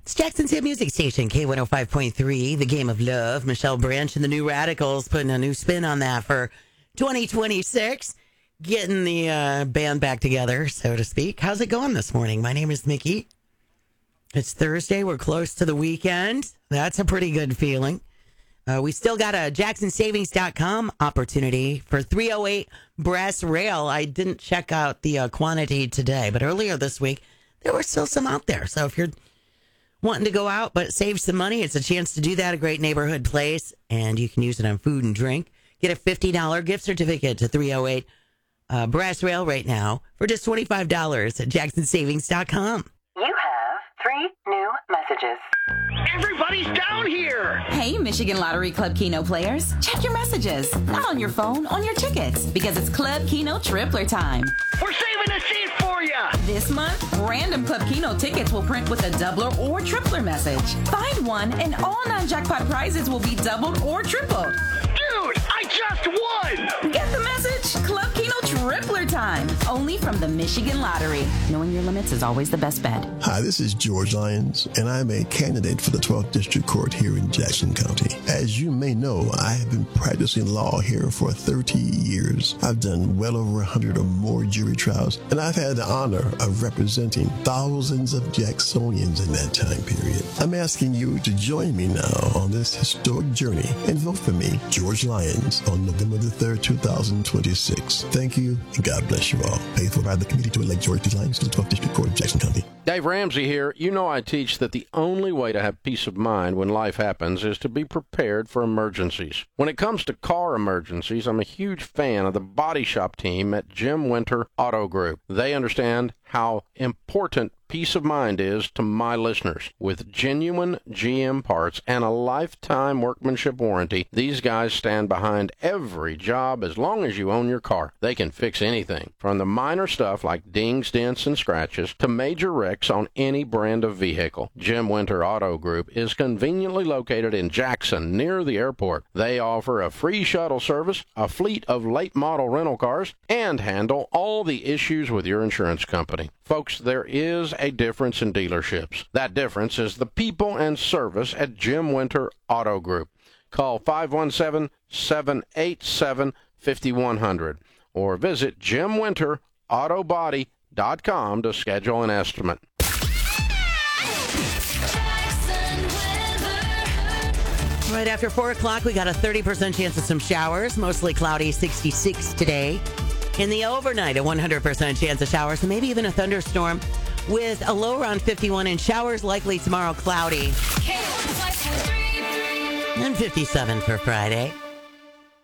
It's Jackson's hit music station, K105.3, The Game of Love. Michelle Branch and the New Radicals putting a new spin on that for 2026. Getting the band back together, so to speak. How's it going this morning? My name is Mickey. It's Thursday. We're close to the weekend. That's a pretty good feeling. We still got a JacksonSavings.com opportunity for 308 Brass Rail. I didn't check out the quantity today, but earlier this week, there were still some out there. So if you're wanting to go out but save some money, it's a chance to do that. A great neighborhood place, and you can use it on food and drink. Get a $50 gift certificate to 308 Brass Rail right now for just $25 at JacksonSavings.com. You have 3 new messages. Everybody's down here! Hey, Michigan Lottery Club Keno players. Check your messages. Not on your phone, on your tickets. Because it's Club Keno Tripler time. We're saving a seat for ya! This month, random Club Keno tickets will print with a doubler or tripler message. Find one and all non-jackpot prizes will be doubled or tripled. Dude, I just won! Get the message? Club Keno Tripler time. Only from the Michigan Lottery. Knowing your limits is always the best bet. Hi, this is George Lyons, and I'm a candidate for the 12th District Court here in Jackson County. As you may know, I have been practicing law here for 30 years. I've done well over 100 or more jury trials, and I've had the honor of representing thousands of Jacksonians in that time period. I'm asking you to join me now on this historic journey and vote for me, George Lyons, on November the 3rd, 2026. Thank you, and God bless you all. Paid for by the committee to elect George D. Lyons to the 12th District Court of Jackson County. Dave Ramsey here. You know I teach that the only way to have peace of mind when life happens is to be prepared for emergencies. When it comes to car emergencies, I'm a huge fan of the body shop team at Jim Winter Auto Group. They understand how important peace of mind is to my listeners. With genuine GM parts and a lifetime workmanship warranty, these guys stand behind every job as long as you own your car. They can fix anything, from the minor stuff like dings, dents, and scratches to major wrecks on any brand of vehicle. Jim Winter Auto Group is conveniently located in Jackson, near the airport. They offer a free shuttle service, a fleet of late model rental cars, and handle all the issues with your insurance company. Folks, there is a difference in dealerships. That difference is the people and service at Jim Winter Auto Group. Call 517-787-5100 or visit JimWinterAutobody.com to schedule an estimate. Right after 4 o'clock, we got a 30% chance of some showers, mostly cloudy, 66 today. In the overnight, a 100% chance of showers, and maybe even a thunderstorm with a low around 51, and showers likely tomorrow, cloudy. And 57 for Friday.